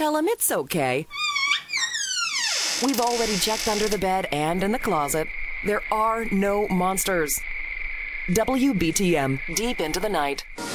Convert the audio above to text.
tell him it's okay. We've already checked under the bed and in the closet. There are no monsters. WBTM, deep into the night.